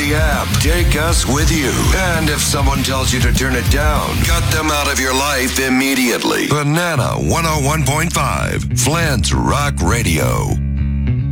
the app. Take us with you. And if someone tells you to turn it down, cut them out of your life immediately. Banana 101.5, Flint's Rock Radio.